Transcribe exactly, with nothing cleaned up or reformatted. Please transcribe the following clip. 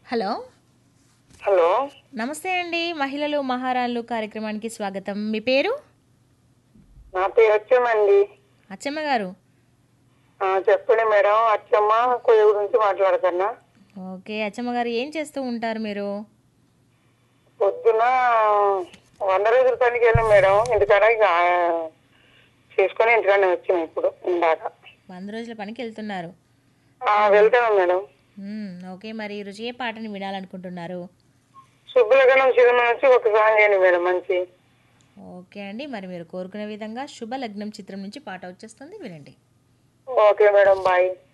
Hello. Hello. నమస్తే అండి. మహిళలు మహారాణులు కార్యక్రమానికి స్వాగతం. మీ పేరు? నా పేరు వచ్చామండి. అచ్చమ్మ గారు. ఆ, చెప్పండి మేడం. అచ్చమ్మ కొయ్య గురించి మాట్లాడుతున్నా. ఓకే. అచ్చమ్మ గారు ఏం చేస్తూ ఉంటారు మీరు? పొద్దున వంద రోజుల పనికి వెళ్ళాం మేడం. ఇంటికాడ ఇక చేసుకొని ఇంటికాడనే వచ్చినాం ఇప్పుడు ఇందాక. వంద రోజుల పనికి వెళ్తున్నారు. ఆ, వెళ్తాను మేడం. మ్మ్, ఓకే. మరి ఈరోజు ఏ పాటని వినాలనుకుంటున్నారు? శుభ్రగణం సినిమా నుంచి ఒక సాంగ్ చేయండి మేడం మంచి. ఓకే అండి. మరి మీరు కోరుకునే విధంగా శుభ లగ్నం చిత్రం నుంచి పాట వచ్చేస్తుంది, వినండి. Okay madam, bye.